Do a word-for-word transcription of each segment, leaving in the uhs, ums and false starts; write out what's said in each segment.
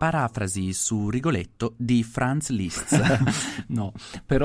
parafrasi su Rigoletto di Franz Liszt. No,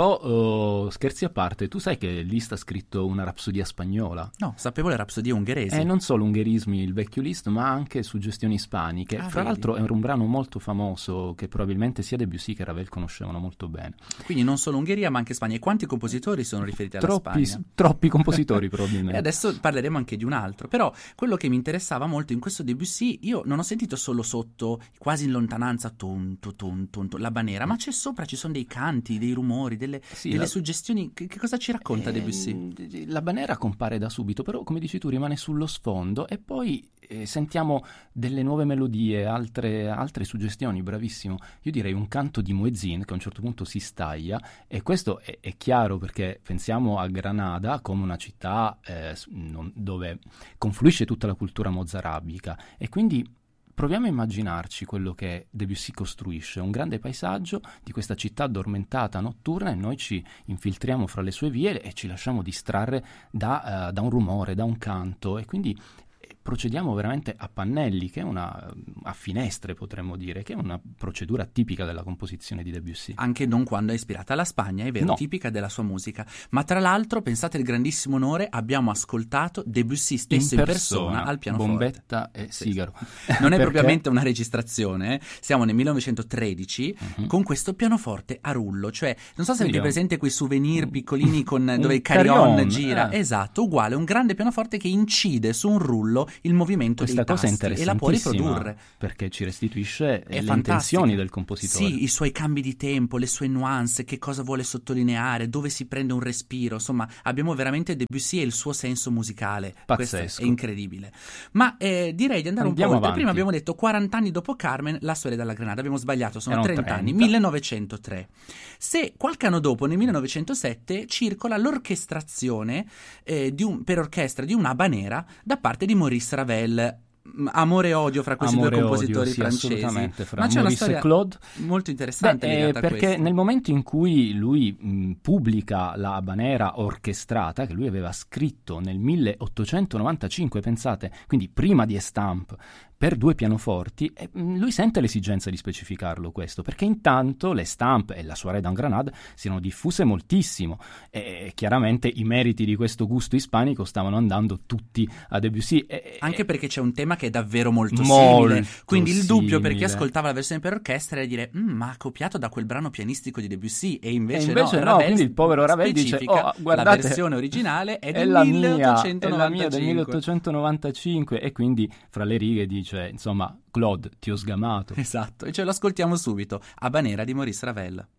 però uh, scherzi a parte, tu sai che Liszt ha scritto una rapsodia spagnola? No, sapevo le rapsodie ungheresi. E non solo ungherismi, il vecchio Liszt, ma anche suggestioni ispaniche. Ah, Fra vedi? l'altro era un brano molto famoso che probabilmente sia Debussy che Ravel conoscevano molto bene. Quindi non solo Ungheria ma anche Spagna. E quanti compositori sono riferiti alla Troppi, Spagna? troppi compositori probabilmente. E adesso parleremo anche di un altro. Però quello che mi interessava molto in questo Debussy, io non ho sentito solo sotto, quasi in lontananza, tun, tun, tun, tun, tun, la banera, ma c'è sopra, ci sono dei canti, dei rumori, delle, Sì, delle la- suggestioni. Che, che cosa ci racconta Eh, Debussy? La banera compare da subito, però come dici tu rimane sullo sfondo e poi eh, sentiamo delle nuove melodie, altre, altre suggestioni, bravissimo. Io direi un canto di muezzin che a un certo punto si staglia e questo è, è chiaro perché pensiamo a Granada come una città eh, s- non- dove confluisce tutta la cultura mozarabica e quindi proviamo a immaginarci quello che Debussy costruisce, un grande paesaggio di questa città addormentata, notturna, e noi ci infiltriamo fra le sue vie e ci lasciamo distrarre da, eh, da un rumore, da un canto, e quindi eh, procediamo veramente a pannelli, che è una, a finestre potremmo dire, che è una procedura tipica della composizione di Debussy. Anche non quando è ispirata alla Spagna, è vero, No. tipica della sua musica. Ma tra l'altro, pensate il grandissimo onore, abbiamo ascoltato Debussy stesso in persona, al pianoforte. Bombetta e Sì. sigaro. Non è Perché? propriamente una registrazione, eh. Siamo nel millenovecentotredici Mhm. con questo pianoforte a rullo, cioè non so se avete Quindi è un- presente quei souvenir piccolini con, un dove il carillon carillon, gira, eh. esatto, uguale, un grande pianoforte che incide su un rullo il movimento Questa dei cosa è tasti e la può interessantissima riprodurre. perché ci restituisce È le fantastica. intenzioni del compositore. Sì, i suoi cambi di tempo, le sue nuance, che cosa vuole sottolineare, dove si prende un respiro, insomma, abbiamo veramente Debussy e il suo senso musicale. Pazzesco. Questo è incredibile. Ma eh, direi di andare Andiamo un po' oltre. avanti. Prima abbiamo detto quaranta anni dopo Carmen, la storia della Granada. Abbiamo sbagliato, sono Erano trenta anni, trenta. millenovecentotre. Se qualche anno dopo, nel millenovecentosette, circola l'orchestrazione eh, di un- per orchestra di una habanera da parte di Maurice Ravel. Amore e odio fra questi Amore due e odio, compositori sì, francesi. assolutamente, fra Ma c'è una Maurice e storia Claude. molto interessante Beh, eh, legata a perché questo. nel momento in cui lui mh, pubblica la habanera orchestrata, che lui aveva scritto nel milleottocentonovantacinque, pensate, quindi prima di Estampe, per due pianoforti, e mh, lui sente l'esigenza di specificarlo questo, perché intanto le Estampe e la Soirée dans Granade si erano diffuse moltissimo e chiaramente i meriti di questo gusto ispanico stavano andando tutti a Debussy. E, Anche perché c'è un tema che è davvero molto, Molto simile. Quindi il dubbio per chi simile. ascoltava la versione per orchestra era dire "Mm, ma ha copiato da quel brano pianistico di Debussy", e invece, E invece no, Ravel quindi il povero Ravel dice, specifica, "Oh, guardate, la versione originale è è del la mia, è milleottocentonovantacinque. la mia del milleottocentonovantacinque", e quindi fra le righe dice, insomma, Claude, ti ho sgamato. Esatto, e ce lo ascoltiamo subito. Habanera di Maurice Ravel.